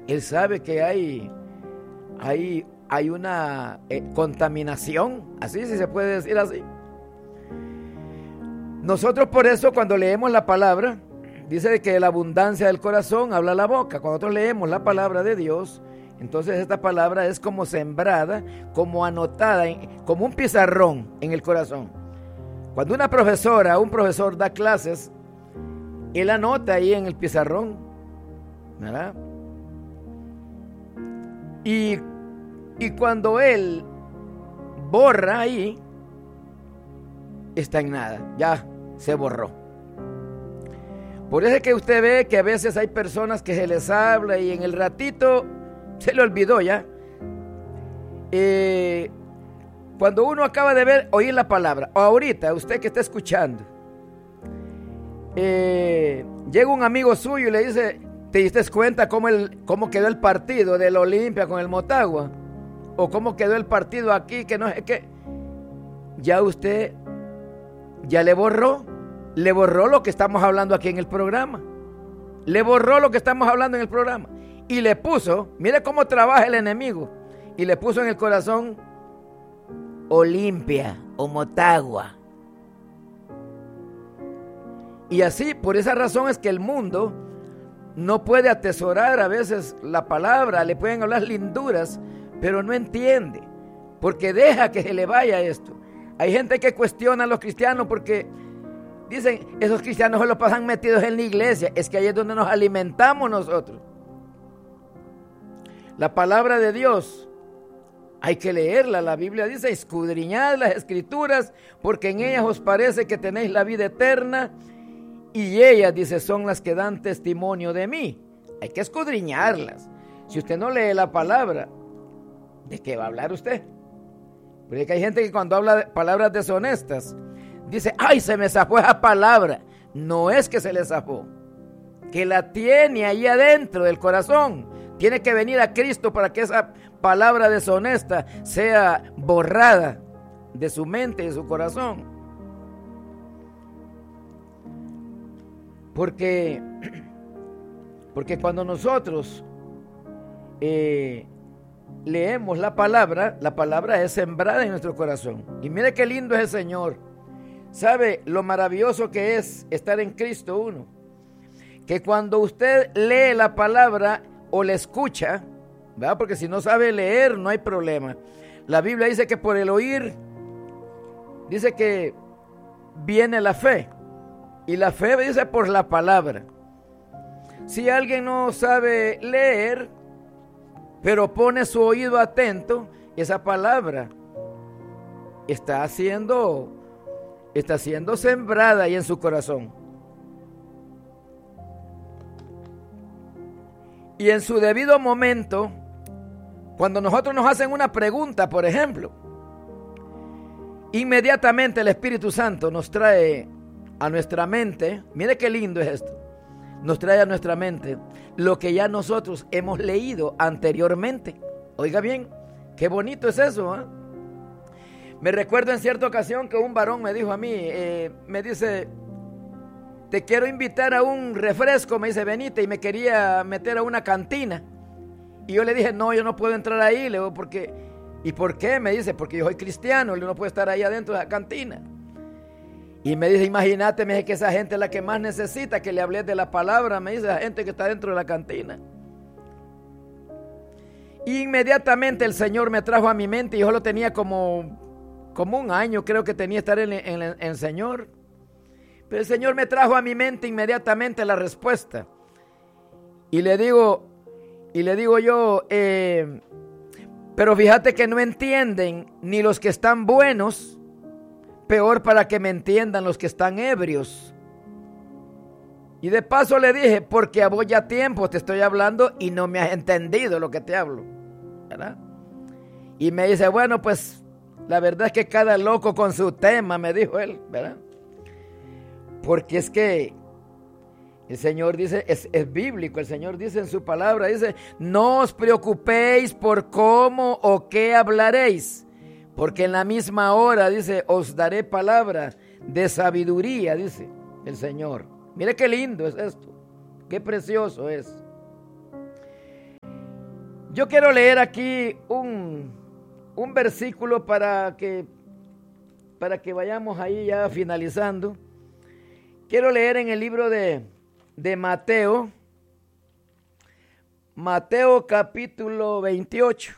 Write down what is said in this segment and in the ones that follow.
Él sabe que hay una contaminación, así si se puede decir así. Nosotros por eso cuando leemos la palabra, dice que de la abundancia del corazón habla la boca. Cuando nosotros leemos la palabra de Dios, entonces esta palabra es como sembrada, como anotada, como un pizarrón en el corazón. Cuando una profesora o un profesor da clases, él anota ahí en el pizarrón, ¿verdad? Y cuando él borra ahí, está en nada, ya se borró. Por eso es que usted ve que a veces hay personas que se les habla y en el ratito se le olvidó ya. Cuando uno acaba de oír la palabra, o ahorita usted que está escuchando, llega un amigo suyo y le dice, ¿te diste cuenta cómo quedó el partido del Olimpia con el Motagua? O cómo quedó el partido aquí, que no sé qué. Ya usted, ya le borró lo que estamos hablando aquí en el programa. Le borró lo que estamos hablando en el programa. Y le puso, mire cómo trabaja el enemigo. Y le puso en el corazón Olimpia o Motagua. Y así, por esa razón es que el mundo no puede atesorar a veces la palabra, le pueden hablar linduras, pero no entiende, porque deja que se le vaya esto. Hay gente que cuestiona a los cristianos porque dicen, esos cristianos se lo pasan metidos en la iglesia. Es que ahí es donde nos alimentamos nosotros. La palabra de Dios hay que leerla. La Biblia dice, escudriñad las escrituras, porque en ellas os parece que tenéis la vida eterna, y ellas, dice, son las que dan testimonio de mí. Hay que escudriñarlas. Si usted no lee la palabra, ¿de qué va a hablar usted? Porque hay gente que cuando habla de palabras deshonestas, dice, ¡ay, se me zafó esa palabra! No es que se le zafó, que la tiene ahí adentro del corazón. Tiene que venir a Cristo para que esa palabra deshonesta sea borrada de su mente y de su corazón. Porque cuando nosotros leemos la palabra es sembrada en nuestro corazón. Y mire qué lindo es el Señor. ¿Sabe lo maravilloso que es estar en Cristo uno? Que cuando usted lee la palabra o la escucha, ¿verdad? Porque si no sabe leer no hay problema. La Biblia dice que por el oír, dice que viene la fe. Y la fe dice por la palabra. Si alguien no sabe leer, pero pone su oído atento, esa palabra está siendo sembrada ahí en su corazón. Y en su debido momento, cuando nosotros nos hacen una pregunta, por ejemplo, inmediatamente el Espíritu Santo nos trae a nuestra mente, mire qué lindo es esto, nos trae a nuestra mente lo que ya nosotros hemos leído anteriormente. Oiga bien, qué bonito es eso, ¿eh? Me recuerdo en cierta ocasión que un varón me dijo a mí, me dice, te quiero invitar a un refresco, me dice, venite, y me quería meter a una cantina. Y yo le dije, no, yo no puedo entrar ahí. Le digo, ¿por qué? ¿Y por qué? Me dice, porque yo soy cristiano, yo no puedo estar ahí adentro de la cantina. Y me dice, imagínate, me dice que esa gente es la que más necesita que le hables de la palabra, me dice, la gente que está dentro de la cantina. Y inmediatamente el Señor me trajo a mi mente, y yo lo tenía como un año, creo que tenía que estar en el Señor. Pero el Señor me trajo a mi mente inmediatamente la respuesta. Y le digo yo, pero fíjate que no entienden ni los que están buenos, peor para que me entiendan los que están ebrios. Y de paso le dije, porque a vos ya tiempo te estoy hablando y no me has entendido lo que te hablo, ¿verdad? Y me dice, bueno, pues la verdad es que cada loco con su tema, me dijo él, ¿verdad? Porque es que el Señor dice, es bíblico, el Señor dice en su palabra, dice, no os preocupéis por cómo o qué hablaréis, porque en la misma hora, dice, os daré palabra de sabiduría, dice el Señor. Mire qué lindo es esto, qué precioso es. Yo quiero leer aquí un versículo para que vayamos ahí ya finalizando. Quiero leer en el libro de Mateo, capítulo 28.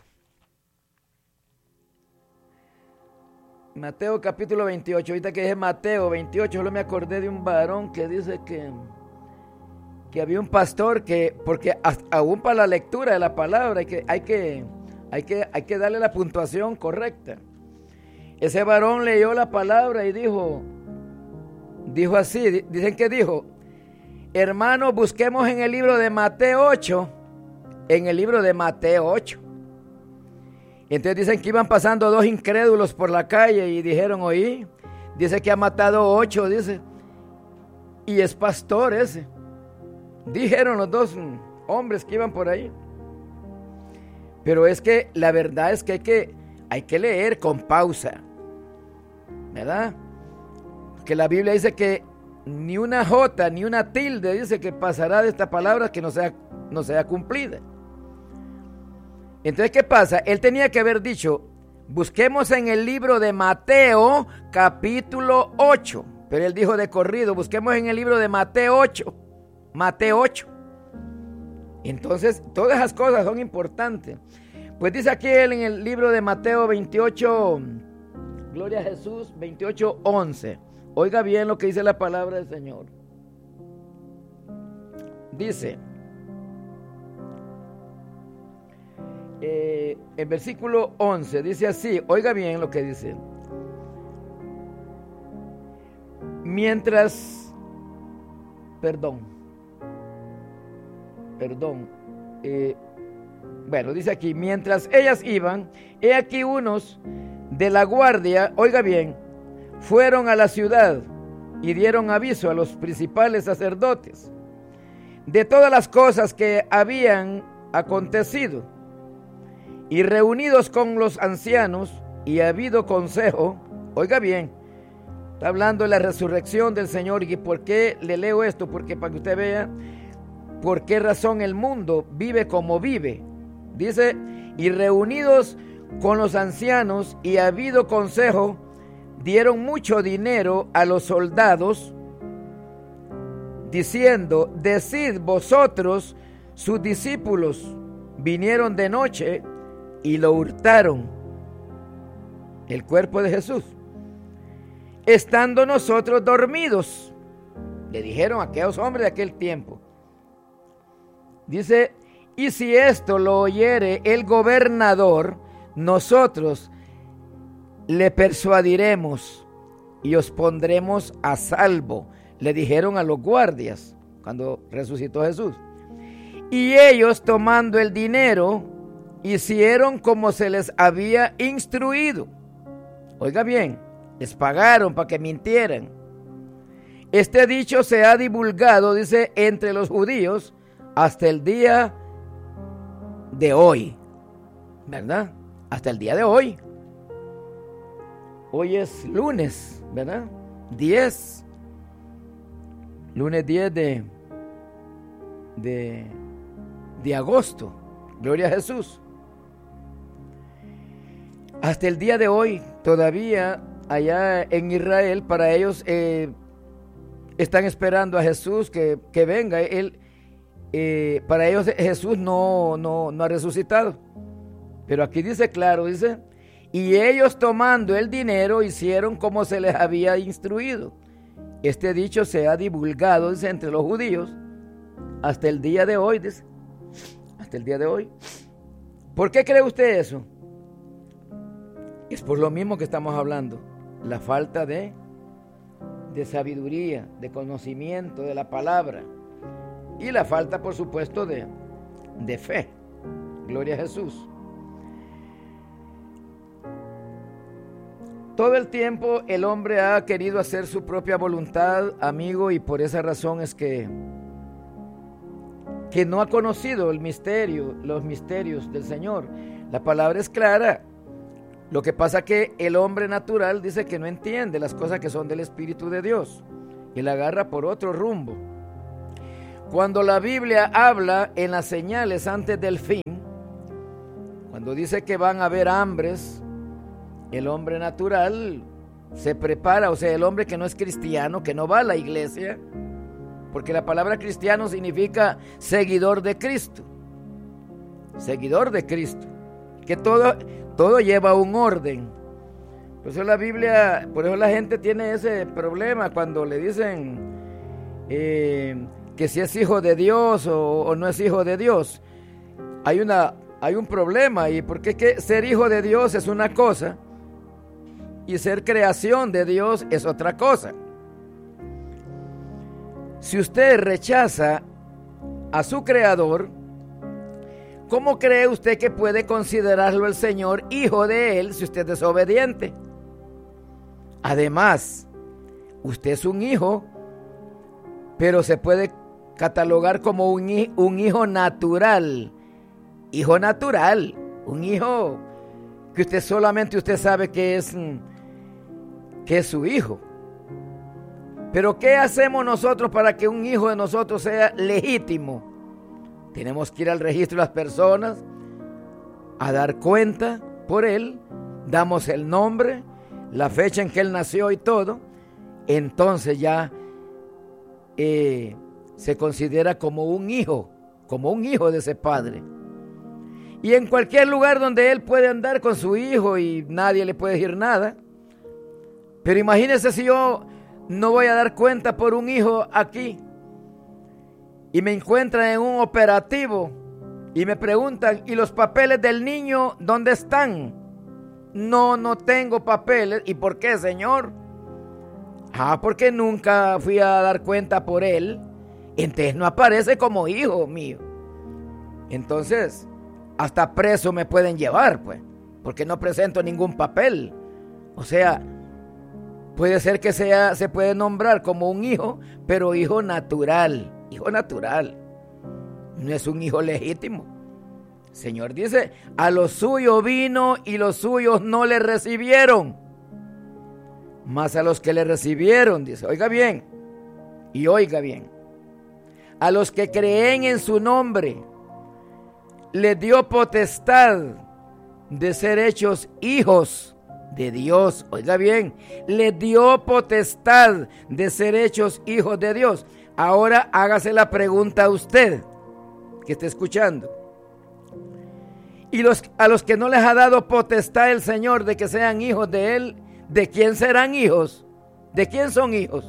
Mateo capítulo 28, ahorita que dije Mateo 28, solo me acordé de un varón que dice que había un pastor porque aún para la lectura de la palabra hay que darle la puntuación correcta. Ese varón leyó la palabra y dijo así, dicen que dijo: hermanos, busquemos en el libro de Mateo 8, Entonces dicen que iban pasando dos incrédulos por la calle y dijeron: oí, dice que ha matado 8, dice, y es pastor ese. Dijeron los dos hombres que iban por ahí. Pero es que la verdad es que hay que leer con pausa, ¿verdad? Que la Biblia dice que ni una jota ni una tilde dice que pasará de esta palabra que no sea cumplida. Entonces, ¿qué pasa? Él tenía que haber dicho: busquemos en el libro de Mateo capítulo 8, pero él dijo de corrido: busquemos en el libro de Mateo 8. Entonces, todas esas cosas son importantes. Pues dice aquí él en el libro de Mateo 28, gloria a Jesús, 28:11. Oiga bien lo que dice la palabra del Señor. Dice, el versículo 11, dice así, oiga bien lo que dice. Bueno, dice aquí: mientras ellas iban, he aquí unos de la guardia, oiga bien, fueron a la ciudad y dieron aviso a los principales sacerdotes de todas las cosas que habían acontecido. Y reunidos con los ancianos y habido consejo, oiga bien, está hablando de la resurrección del Señor. ¿Y por qué le leo esto? Porque para que usted vea por qué razón el mundo vive como vive. Dice: y reunidos con los ancianos y habido consejo, dieron mucho dinero a los soldados, diciendo: decid vosotros, sus discípulos vinieron de noche y lo hurtaron, el cuerpo de Jesús, estando nosotros dormidos. Le dijeron a aquellos hombres de aquel tiempo. Dice: y si esto lo oyere el gobernador, nosotros le persuadiremos y os pondremos a salvo. Le dijeron a los guardias cuando resucitó Jesús. Y ellos, tomando el dinero, hicieron como se les había instruido. Oiga bien, les pagaron para que mintieran. Este dicho se ha divulgado, dice, entre los judíos hasta el día de hoy, ¿verdad? Hasta el día de hoy. Hoy es lunes, ¿verdad? 10. Lunes 10 de agosto. Gloria a Jesús. Hasta el día de hoy, todavía allá en Israel, para ellos están esperando a Jesús que venga. Para ellos Jesús no ha resucitado. Pero aquí dice claro, dice: y ellos, tomando el dinero, hicieron como se les había instruido. Este dicho se ha divulgado, dice, entre los judíos hasta el día de hoy, dice. Hasta el día de hoy. ¿Por qué cree usted eso? Es por lo mismo que estamos hablando. La falta de sabiduría, de conocimiento de la palabra. Y la falta, por supuesto, de fe. Gloria a Jesús. Todo el tiempo el hombre ha querido hacer su propia voluntad, amigo, y por esa razón es que no ha conocido los misterios del Señor. La palabra es clara. Lo que pasa es que el hombre natural dice que no entiende las cosas que son del Espíritu de Dios y la agarra por otro rumbo. Cuando la Biblia habla en las señales antes del fin, Cuando dice que van a haber hambres, el hombre natural se prepara, o sea, el hombre que no es cristiano, que no va a la iglesia, porque la palabra cristiano significa seguidor de Cristo. Seguidor de Cristo. Que todo lleva un orden. Por eso la Biblia, por eso la gente tiene ese problema cuando le dicen que si es hijo de Dios o no es hijo de Dios. Hay un problema ahí, porque es que ser hijo de Dios es una cosa y ser creación de Dios es otra cosa. Si usted rechaza a su creador, ¿cómo cree usted que puede considerarlo el Señor hijo de Él si usted es desobediente? Además, usted es un hijo, pero se puede catalogar como un hijo natural. Hijo natural, un hijo que usted sabe que es su hijo. Pero ¿qué hacemos nosotros para que un hijo de nosotros sea legítimo? Tenemos que ir al registro de las personas a dar cuenta por él, damos el nombre, la fecha en que él nació y todo, entonces ya se considera como un hijo de ese padre. Y en cualquier lugar donde él puede andar con su hijo y nadie le puede decir nada. Pero imagínese si yo no voy a dar cuenta por un hijo aquí y me encuentran en un operativo y me preguntan, ¿y los papeles del niño dónde están? No tengo papeles. ¿Y por qué, señor? Porque nunca fui a dar cuenta por él. Entonces no aparece como hijo mío. Entonces, hasta preso me pueden llevar, pues, porque no presento ningún papel. O sea, puede ser que se puede nombrar como un hijo, pero hijo natural. Hijo natural. No es un hijo legítimo. El Señor dice, a los suyos vino y los suyos no le recibieron. Mas a los que le recibieron, dice, oiga bien, y oiga bien, a los que creen en su nombre, le dio potestad de ser hechos hijos de Dios. Oiga bien, le dio potestad de ser hechos hijos de Dios. Ahora hágase la pregunta a usted que está escuchando. Y a los que no les ha dado potestad el Señor de que sean hijos de Él, ¿de quién serán hijos? ¿De quién son hijos?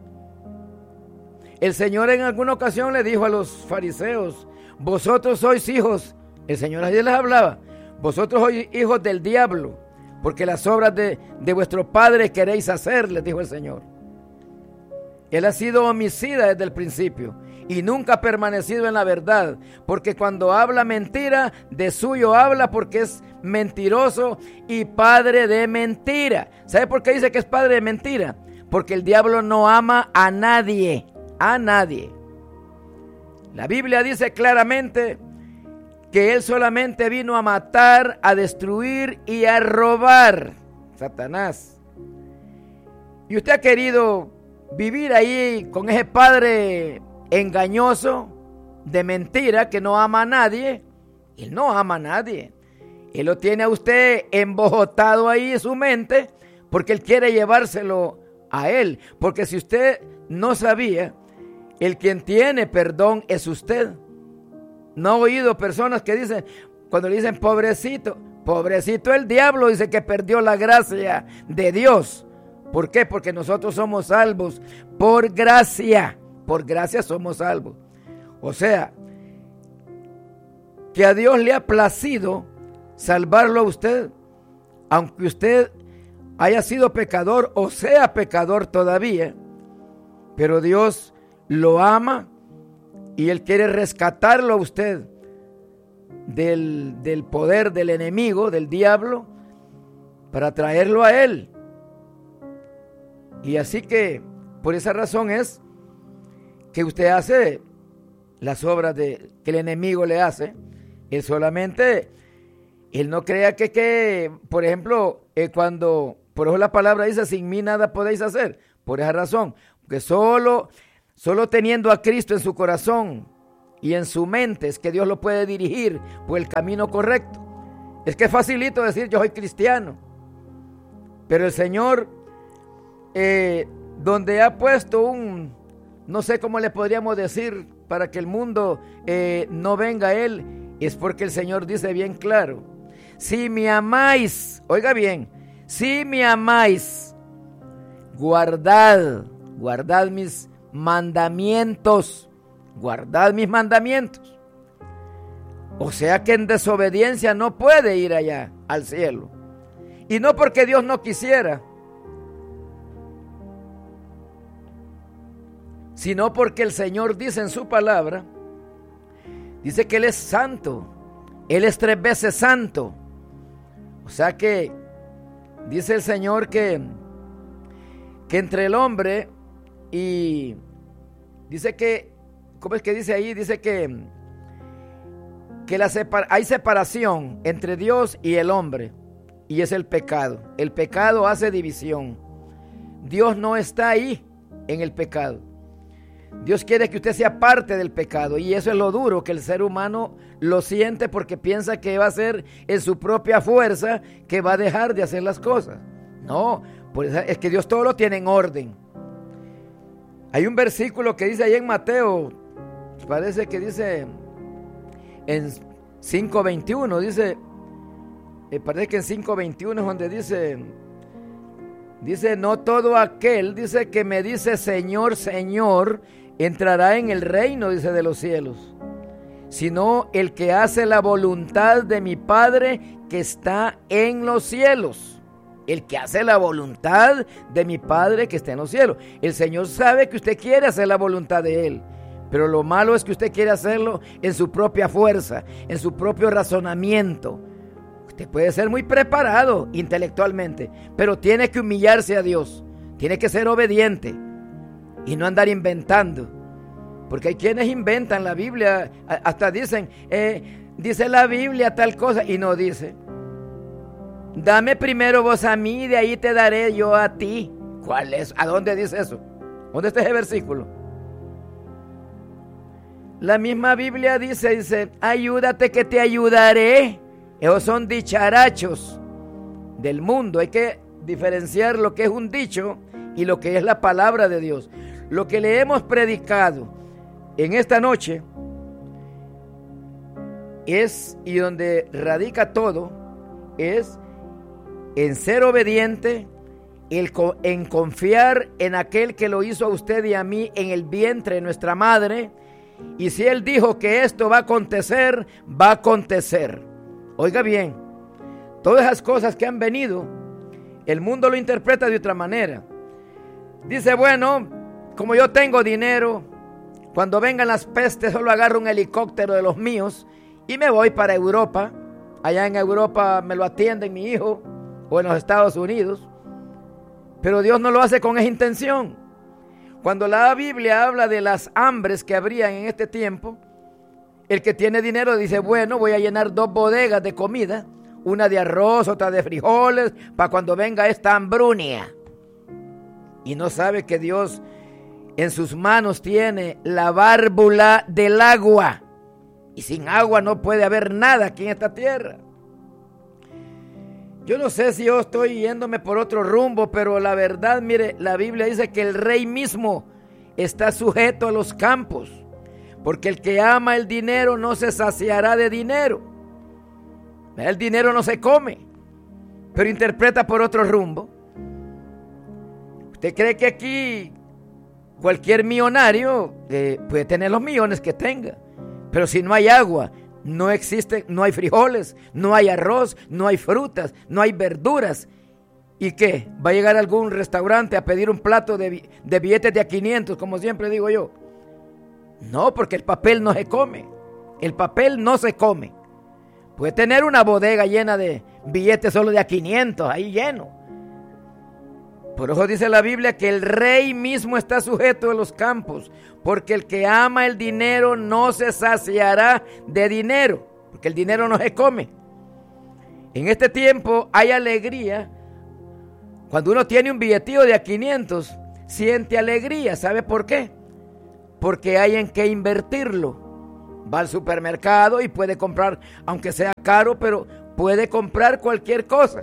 El Señor en alguna ocasión le dijo a los fariseos, vosotros sois hijos, el Señor así les hablaba, vosotros sois hijos del diablo, porque las obras de vuestro padre queréis hacer, les dijo el Señor. Él ha sido homicida desde el principio y nunca ha permanecido en la verdad, porque cuando habla mentira, de suyo habla porque es mentiroso y padre de mentira. ¿Sabe por qué dice que es padre de mentira? Porque el diablo no ama a nadie, a nadie. La Biblia dice claramente que él solamente vino a matar, a destruir y a robar. Satanás. Y usted ha querido vivir ahí con ese padre engañoso, de mentira, que no ama a nadie. Él no ama a nadie. Él lo tiene a usted embojotado ahí en su mente porque él quiere llevárselo a él. Porque si usted no sabía, el quien tiene perdón es usted. ¿No ha oído personas que dicen, cuando le dicen pobrecito, pobrecito el diablo, dice que perdió la gracia de Dios? ¿Por qué? Porque nosotros somos salvos por gracia somos salvos. O sea, que a Dios le ha placido salvarlo a usted, aunque usted haya sido pecador o sea pecador todavía, pero Dios lo ama y Él quiere rescatarlo a usted del poder del enemigo, del diablo, para traerlo a Él. Y así que por esa razón es que usted hace las obras que el enemigo le hace. Él solamente, él no crea que por ejemplo, por eso la palabra dice, sin mí nada podéis hacer. Por esa razón, que solo teniendo a Cristo en su corazón y en su mente es que Dios lo puede dirigir por el camino correcto. Es que es facilito decir yo soy cristiano. Pero el Señor, donde ha puesto no sé cómo le podríamos decir para que el mundo no venga a Él, es porque el Señor dice bien claro: si me amáis, oiga bien, si me amáis, guardad mis mandamientos, guardad mis mandamientos. O sea que en desobediencia no puede ir allá al cielo. Y no porque Dios no quisiera, sino porque el Señor dice en su palabra, dice que Él es santo, Él es 3 veces santo. O sea que dice el Señor que entre el hombre y dice que, ¿cómo es que dice ahí? Dice que hay separación entre Dios y el hombre, y es el pecado. El pecado hace división. Dios no está ahí en el pecado. Dios quiere que usted sea parte del pecado, y eso es lo duro, que el ser humano lo siente porque piensa que va a ser en su propia fuerza que va a dejar de hacer las cosas. No, pues es que Dios todo lo tiene en orden. Hay un versículo que dice ahí en Mateo, parece que dice en 5:21, dice, parece que en 5:21 es donde dice, no todo aquel, dice, que me dice Señor, Señor, entrará en el reino, dice, de los cielos, sino el que hace la voluntad de mi Padre que está en los cielos. El que hace la voluntad de mi Padre que está en los cielos. El Señor sabe que usted quiere hacer la voluntad de Él, pero lo malo es que usted quiere hacerlo en su propia fuerza, en su propio razonamiento. Usted puede ser muy preparado intelectualmente, pero tiene que humillarse a Dios, tiene que ser obediente y no andar inventando, porque hay quienes inventan la Biblia, hasta dicen, dice la Biblia tal cosa, y no dice. Dame primero vos a mí, de ahí te daré yo a ti. ¿Cuál es? ¿A dónde dice eso? ¿Dónde está ese versículo? La misma Biblia dice, ayúdate que te ayudaré. Esos son dicharachos del mundo. Hay que diferenciar lo que es un dicho y lo que es la palabra de Dios. Lo que le hemos predicado en esta noche es, y donde radica todo, es en ser obediente, en confiar en aquel que lo hizo a usted y a mí en el vientre de nuestra madre. Y si Él dijo que esto va a acontecer, va a acontecer. Oiga bien, todas esas cosas que han venido, el mundo lo interpreta de otra manera. Dice, bueno, como yo tengo dinero, cuando vengan las pestes solo agarro un helicóptero de los míos y me voy para Europa. Allá en Europa me lo atienden mi hijo, o en los Estados Unidos. Pero Dios no lo hace con esa intención. Cuando la Biblia habla de las hambres que habrían en este tiempo, el que tiene dinero dice, bueno, voy a llenar 2 bodegas de comida, una de arroz, otra de frijoles, para cuando venga esta hambrunia. Y no sabe que Dios en sus manos tiene la válvula del agua, y sin agua no puede haber nada aquí en esta tierra. Yo no sé si yo estoy yéndome por otro rumbo, pero la verdad, mire, la Biblia dice que el rey mismo está sujeto a los campos, porque el que ama el dinero no se saciará de dinero. El dinero no se come, pero interpreta por otro rumbo. ¿Usted cree que aquí cualquier millonario puede tener los millones que tenga? Pero si no hay agua, no existe, no hay frijoles, no hay arroz, no hay frutas, no hay verduras. ¿Y qué? ¿Va a llegar a algún restaurante a pedir un plato de billetes de a 500, como siempre digo yo? No, porque el papel no se come. El papel no se come. Puede tener una bodega llena de billetes solo de a 500, ahí lleno. Por eso dice la Biblia que el rey mismo está sujeto a los campos, porque el que ama el dinero no se saciará de dinero, porque el dinero no se come. En este tiempo hay alegría. Cuando uno tiene un billetillo de a 500, siente alegría. ¿Sabe por qué? Porque hay en qué invertirlo. Va al supermercado y puede comprar, aunque sea caro, pero puede comprar cualquier cosa.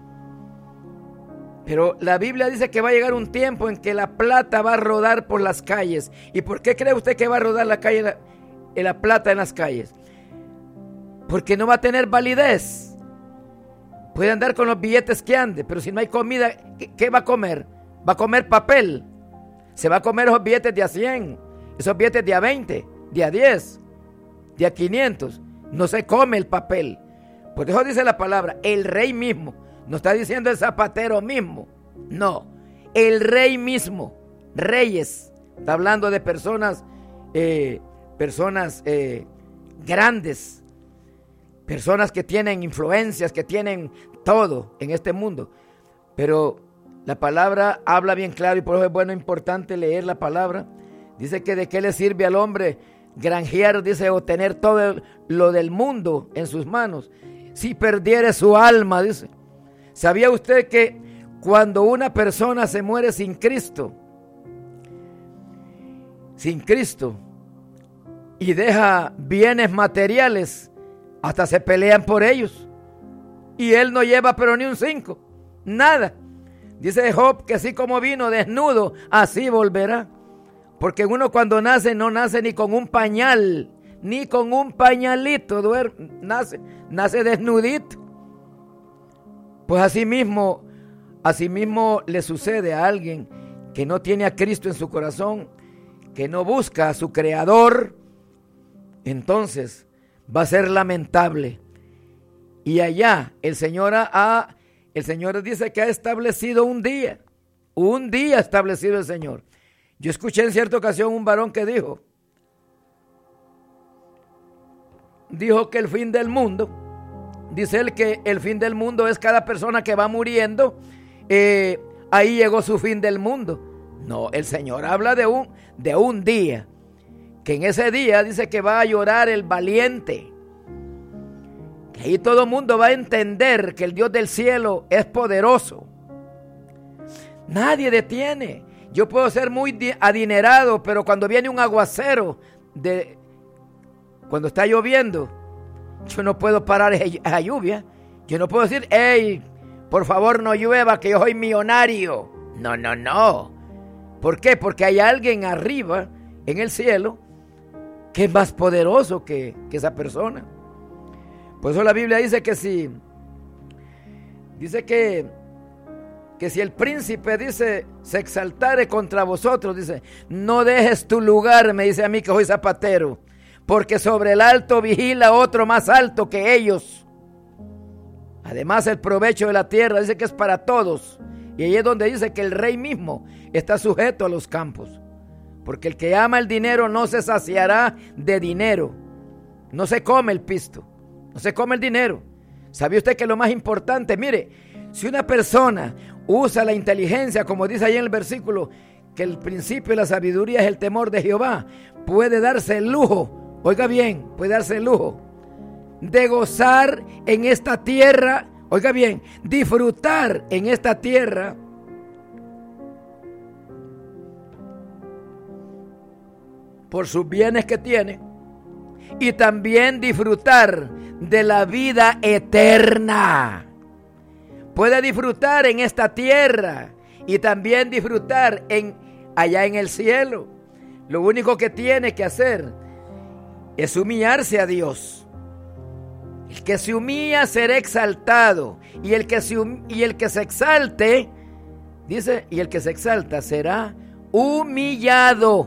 Pero la Biblia dice que va a llegar un tiempo en que la plata va a rodar por las calles. ¿Y por qué cree usted que va a rodar la plata en las calles? Porque no va a tener validez. Puede andar con los billetes que ande, pero si no hay comida, ¿qué va a comer? Va a comer papel. Se va a comer esos billetes de a 100, esos billetes de a 20, de a 10, de a 500. No se come el papel. Por eso dice la palabra, el rey mismo. No está diciendo el zapatero mismo. No, el rey mismo. Reyes. Está hablando de personas grandes. Personas que tienen influencias, que tienen todo en este mundo. Pero la palabra habla bien claro y por eso es bueno, importante leer la palabra. Dice que de qué le sirve al hombre granjear, dice, o tener todo lo del mundo en sus manos, si perdiere su alma, dice. ¿Sabía usted que cuando una persona se muere sin Cristo, y deja bienes materiales, hasta se pelean por ellos? Y él no lleva pero ni un 5, nada. Dice Job que así como vino desnudo, así volverá. Porque uno cuando nace no nace ni con un pañal, ni con un pañalito, nace desnudito. Pues así mismo le sucede a alguien que no tiene a Cristo en su corazón, que no busca a su Creador. Entonces va a ser lamentable. Y allá el Señor dice que ha establecido un día establecido el Señor. Yo escuché en cierta ocasión un varón que dijo que el fin del mundo, dice él que el fin del mundo es cada persona que va muriendo, ahí llegó su fin del mundo. No, el Señor habla de un día, que en ese día dice que va a llorar el valiente, que ahí todo el mundo va a entender que el Dios del cielo es poderoso. Nadie detiene. Yo puedo ser muy adinerado, pero cuando viene un aguacero, cuando está lloviendo, yo no puedo parar esa lluvia. Yo no puedo decir, hey, por favor no llueva, que yo soy millonario. No. ¿Por qué? Porque hay alguien arriba, en el cielo, que es más poderoso que esa persona. Por eso la Biblia dice que si el príncipe, dice, se exaltare contra vosotros, dice, no dejes tu lugar, me dice a mí que soy zapatero, porque sobre el alto vigila otro más alto que ellos. Además, el provecho de la tierra dice que es para todos. Y ahí es donde dice que el rey mismo está sujeto a los campos. Porque el que ama el dinero no se saciará de dinero. No se come el pisto, no se come el dinero. ¿Sabía usted que lo más importante, mire, si una persona usa la inteligencia, como dice ahí en el versículo, que el principio de la sabiduría es el temor de Jehová, puede darse el lujo, oiga bien, puede darse el lujo de gozar en esta tierra, oiga bien, disfrutar en esta tierra por sus bienes que tiene, y también disfrutar de la vida eterna. Puede disfrutar en esta tierra y también disfrutar allá en el cielo. Lo único que tiene que hacer es humillarse a Dios. El que se humilla será exaltado, y el que se exalte, dice, y el que se exalta será humillado.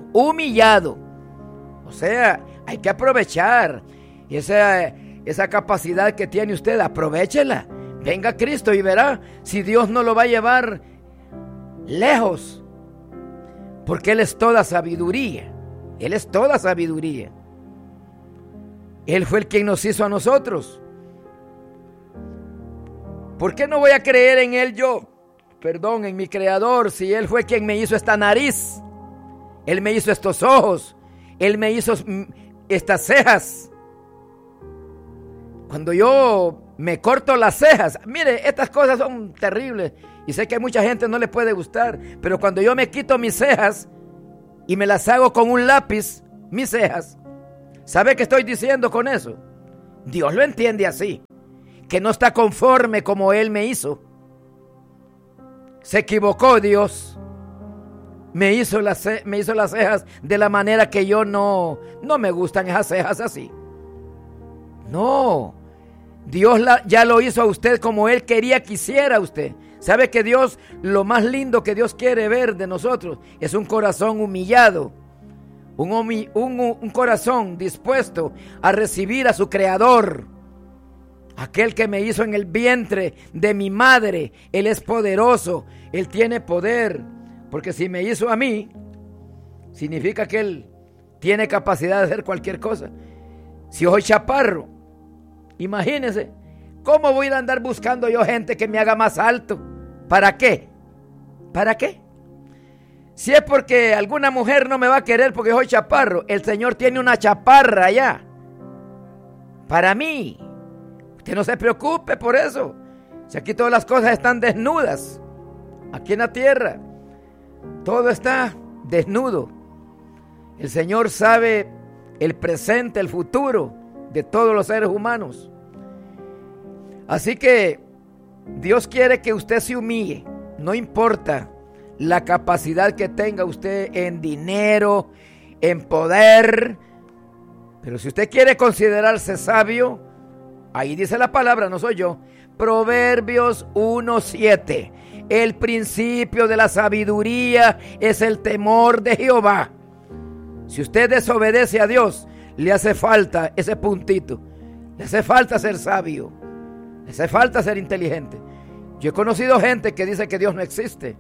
O sea, hay que aprovechar esa capacidad que tiene usted, aprovéchela. Venga Cristo y verá si Dios no lo va a llevar lejos. Porque Él es toda sabiduría. Él es toda sabiduría. Él fue el quien nos hizo a nosotros. ¿Por qué no voy a creer en Él en mi Creador, si Él fue quien me hizo esta nariz? Él me hizo estos ojos. Él me hizo estas cejas. Cuando yo me corto las cejas, mire, estas cosas son terribles y sé que a mucha gente no le puede gustar, pero cuando yo me quito mis cejas y me las hago con un lápiz, mis cejas, ¿sabe qué estoy diciendo con eso? Dios lo entiende así, que no está conforme como Él me hizo. Se equivocó Dios. Me hizo las cejas de la manera que yo no me gustan esas cejas así. No, Dios ya lo hizo a usted como Él quería que hiciera usted. ¿Sabe que Dios, lo más lindo que Dios quiere ver de nosotros es un corazón humillado? Un corazón dispuesto a recibir a su Creador. Aquel que me hizo en el vientre de mi madre. Él es poderoso, Él tiene poder. Porque si me hizo a mí, significa que Él tiene capacidad de hacer cualquier cosa. Si yo soy chaparro, imagínense, ¿cómo voy a andar buscando yo gente que me haga más alto? ¿Para qué? ¿Para qué? Si es porque alguna mujer no me va a querer porque yo soy chaparro, el Señor tiene una chaparra allá. Para mí. Usted no se preocupe por eso. Si aquí todas las cosas están desnudas. Aquí en la tierra. Todo está desnudo. El Señor sabe el presente, el futuro de todos los seres humanos. Así que Dios quiere que usted se humille. No importa la capacidad que tenga usted en dinero, en poder. Pero si usted quiere considerarse sabio, ahí dice la palabra, no soy yo. Proverbios 1:7. El principio de la sabiduría es el temor de Jehová. Si usted desobedece a Dios, le hace falta ese puntito. Le hace falta ser sabio. Le hace falta ser inteligente. Yo he conocido gente que dice que Dios no existe.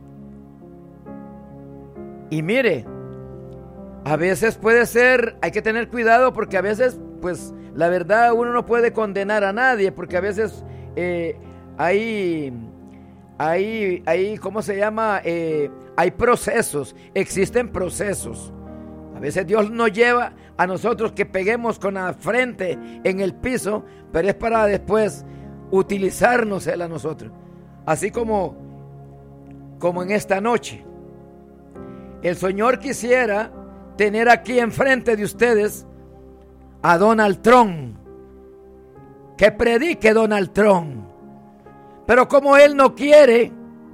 Y mire, a veces puede ser, hay que tener cuidado porque a veces, pues, la verdad uno no puede condenar a nadie porque a veces hay, ¿cómo se llama? Hay procesos, existen procesos. A veces Dios nos lleva a nosotros que peguemos con la frente en el piso, pero es para después utilizarnos Él a nosotros. Así como en esta noche. El Señor quisiera tener aquí enfrente de ustedes a Donald Trump. Que predique Donald Trump. Pero como Él no quiere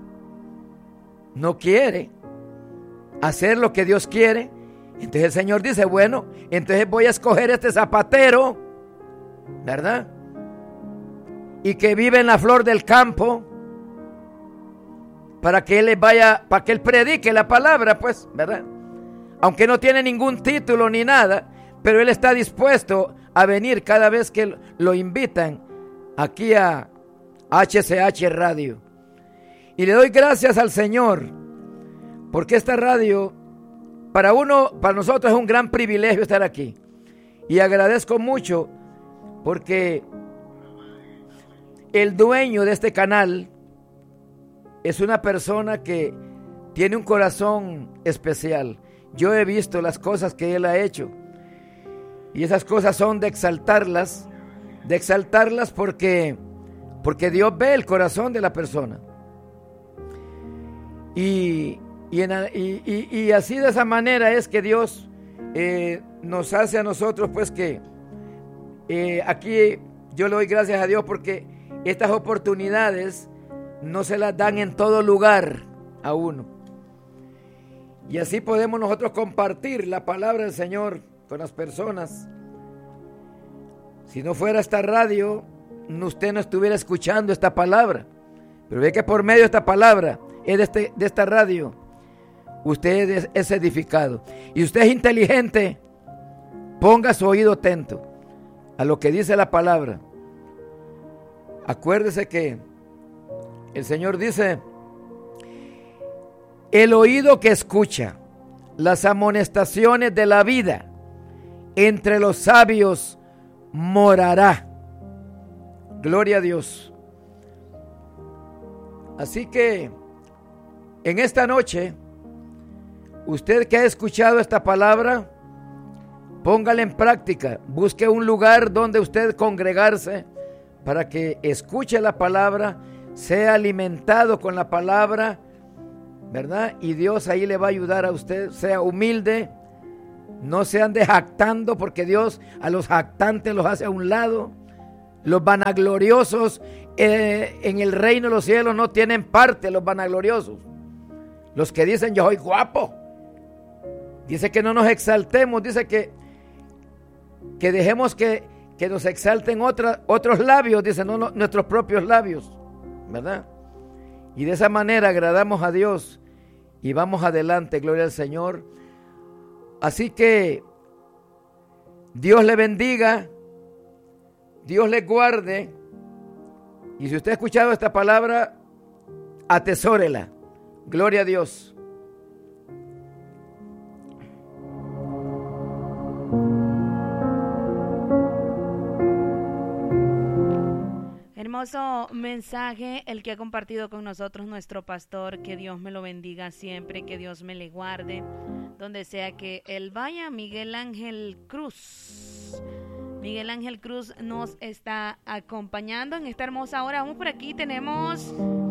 hacer lo que Dios quiere, entonces el Señor dice, bueno, entonces voy a escoger este zapatero, ¿verdad? Y que vive en la flor del campo, para que él para que él predique la palabra, pues, ¿verdad? Aunque no tiene ningún título ni nada, pero él está dispuesto a venir cada vez que lo invitan aquí a HCH Radio. Y le doy gracias al Señor, porque esta radio, para nosotros es un gran privilegio estar aquí. Y agradezco mucho porque el dueño de este canal es una persona que tiene un corazón especial. Yo he visto las cosas que él ha hecho. Y esas cosas son de exaltarlas porque Dios ve el corazón de la persona. Y así de esa manera es que Dios nos hace a nosotros, pues que aquí yo le doy gracias a Dios porque estas oportunidades no se las dan en todo lugar a uno. Y así podemos nosotros compartir la palabra del Señor con las personas. Si no fuera esta radio, usted no estuviera escuchando esta palabra. Pero ve que por medio de esta palabra, de esta radio, usted es edificado. Y usted es inteligente, ponga su oído atento a lo que dice la palabra. Acuérdese que el Señor dice, el oído que escucha las amonestaciones de la vida, entre los sabios morará. Gloria a Dios. Así que en esta noche, usted que ha escuchado esta palabra, póngala en práctica. Busque un lugar donde usted congregarse para que escuche la palabra, sea alimentado con la palabra, ¿verdad? Y Dios ahí le va a ayudar a usted. Sea humilde, no se ande jactando, porque Dios a los jactantes los hace a un lado. Los vanagloriosos en el reino de los cielos no tienen parte, los vanagloriosos. Los que dicen yo soy guapo. Dice que no nos exaltemos, dice que dejemos que nos exalten otros labios, dice, no nuestros propios labios, ¿verdad? Y de esa manera agradamos a Dios y vamos adelante, gloria al Señor. Así que Dios le bendiga, Dios le guarde. Y si usted ha escuchado esta palabra, atesórela. Gloria a Dios. Hermoso mensaje el que ha compartido con nosotros nuestro pastor. Que Dios me lo bendiga siempre, que Dios me le guarde donde sea que él vaya. Miguel Ángel Cruz nos está acompañando en esta hermosa hora. Vamos por aquí, tenemos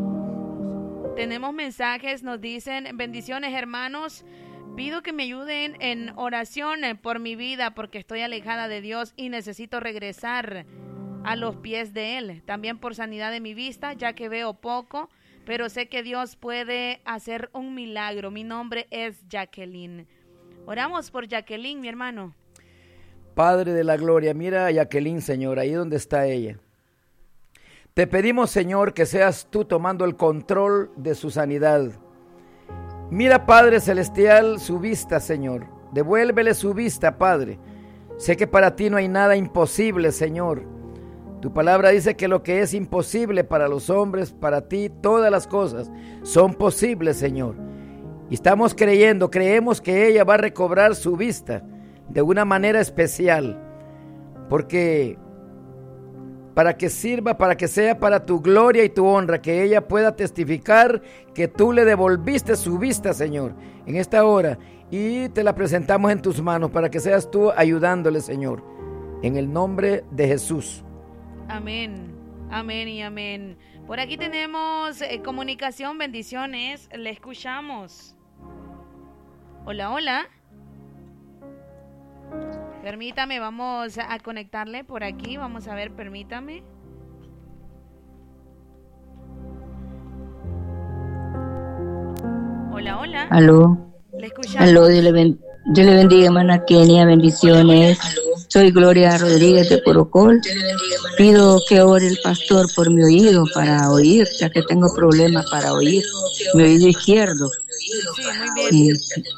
mensajes. Nos dicen: bendiciones, hermanos, pido que me ayuden en oración por mi vida, porque estoy alejada de Dios y necesito regresar a los pies de Él. También por sanidad de mi vista, ya que veo poco, pero sé que Dios puede hacer un milagro. Mi nombre es Jacqueline. Oramos por Jacqueline, mi hermano. Padre de la gloria, mira a Jacqueline, Señor, ahí donde está ella. Te pedimos, Señor, que seas tú tomando el control de su sanidad. Mira, Padre celestial, su vista, Señor. Devuélvele su vista, Padre. Sé que para ti no hay nada imposible, Señor. Tu palabra dice que lo que es imposible para los hombres, para ti todas las cosas son posibles, Señor. Y estamos creemos que ella va a recobrar su vista de una manera especial, porque para que sirva, para que sea para tu gloria y tu honra, que ella pueda testificar que tú le devolviste su vista, Señor, en esta hora, y te la presentamos en tus manos para que seas tú ayudándole, Señor, en el nombre de Jesús. Amén, amén y amén. Por aquí tenemos comunicación, bendiciones, le escuchamos. Hola, hola. Permítame, vamos a conectarle por aquí, vamos a ver, permítame. Hola, hola. Aló. Le escuchamos. Aló, Dios le bendiga, hermana Kenia, bendiciones. Soy Gloria Rodríguez de Corocol. Pido que ore el pastor por mi oído para oír, ya que tengo problemas para oír, mi oído izquierdo. Sí, muy bien.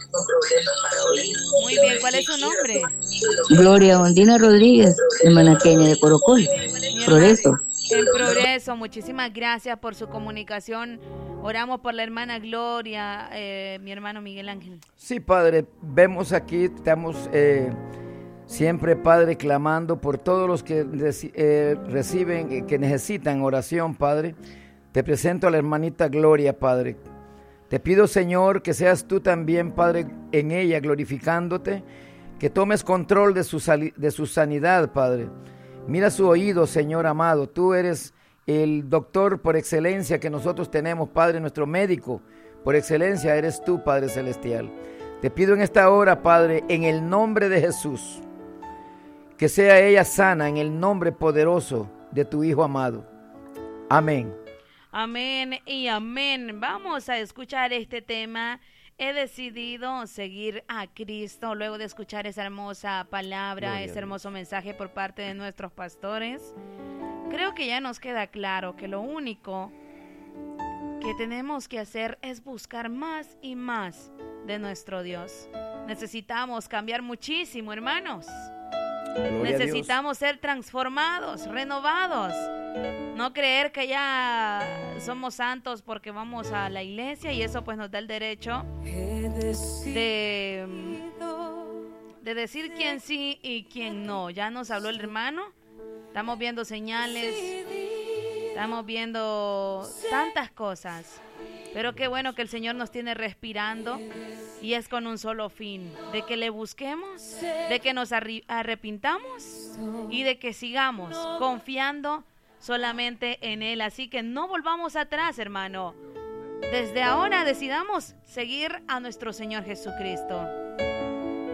Muy bien, ¿cuál es su nombre? Gloria Ondina Rodríguez, hermana Kenia de Corocol. Progreso. En progreso, muchísimas gracias por su comunicación. Oramos por la hermana Gloria, mi hermano Miguel Ángel. Sí, Padre, vemos aquí, estamos siempre, Padre, clamando por todos los que reciben, que necesitan oración, Padre. Te presento a la hermanita Gloria, Padre. Te pido, Señor, que seas tú también, Padre, en ella, glorificándote, que tomes control de su sanidad, Padre. Mira su oído, Señor amado. Tú eres el doctor por excelencia que nosotros tenemos, Padre, nuestro médico por excelencia eres tú, Padre celestial. Te pido en esta hora, Padre, en el nombre de Jesús, que sea ella sana en el nombre poderoso de tu Hijo amado. Amén. Amén y amén. Vamos a escuchar este tema. He decidido seguir a Cristo luego de escuchar esa hermosa palabra, ese hermoso mensaje por parte de nuestros pastores. Creo que ya nos queda claro que lo único que tenemos que hacer es buscar más y más de nuestro Dios. Necesitamos cambiar muchísimo, hermanos. Necesitamos ser transformados, renovados. No creer que ya somos santos porque vamos a la iglesia y eso pues nos da el derecho de decir quién sí y quién no. Ya nos habló el hermano. Estamos viendo señales. Estamos viendo tantas cosas. Pero qué bueno que el Señor nos tiene respirando y es con un solo fin, de que le busquemos, de que nos arrepintamos y de que sigamos confiando solamente en Él. Así que no volvamos atrás, hermano. Desde ahora decidamos seguir a nuestro Señor Jesucristo.